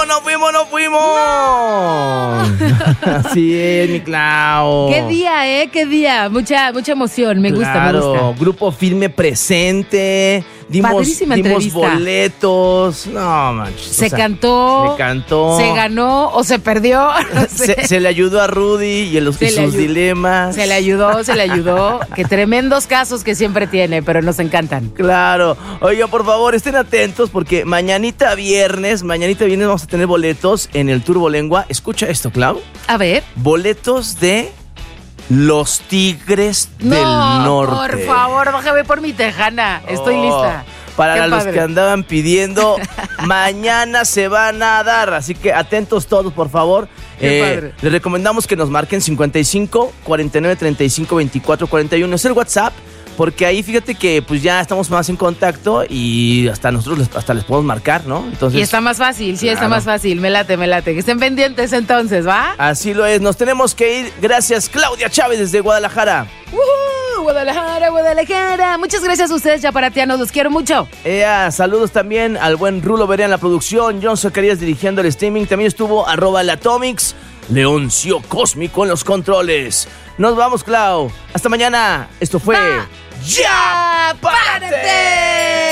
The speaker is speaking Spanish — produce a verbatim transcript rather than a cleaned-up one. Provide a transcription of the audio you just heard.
no fuimos, no fuimos. No. Así es, mi Clau. Qué día, ¿eh? Qué día. Mucha, mucha emoción. Me gusta, claro, me gusta. Grupo Firme presente. Dimos, Padrísima dimos entrevista. boletos. No, manches. Se o sea, cantó. Se cantó. Se ganó o se perdió. No sé. se, se le ayudó a Rudy y, los, y sus ayudó. dilemas. Se le ayudó, se le ayudó. Qué tremendos casos que siempre tiene, pero nos encantan. Claro. Oiga, por favor, estén atentos porque mañanita viernes, mañanita viernes vamos a tener boletos en el Turbo Lengua. Escucha esto, Clau. A ver. Boletos de Los Tigres No, del Norte. por favor, bájame por mi tejana. Estoy Oh, lista. Para Qué los padre. que andaban pidiendo, mañana se van a dar. Así que atentos todos, por favor. Qué padre. Les recomendamos que nos marquen cincuenta y cinco, cuarenta y nueve, treinta y cinco, veinticuatro, cuarenta y uno. Es el WhatsApp. Porque ahí fíjate que pues ya estamos más en contacto y hasta nosotros les, hasta les podemos marcar, ¿no? Entonces, Y está más fácil, sí, está claro. más fácil. Me late, me late. Que estén pendientes entonces, ¿va? Así lo es. Nos tenemos que ir. Gracias, Claudia Chávez desde Guadalajara. ¡Woohoo! Guadalajara, Guadalajara. Muchas gracias a ustedes, Chaparatianos. Los quiero mucho. Ea, saludos también al buen Rulo Berea en la producción, John Zacarías dirigiendo el streaming, también estuvo arroba la Atomics, Leoncio Cósmico en los controles. Nos vamos, Clau. Hasta mañana. Esto fue Va. ¡Ya! ¡Párate!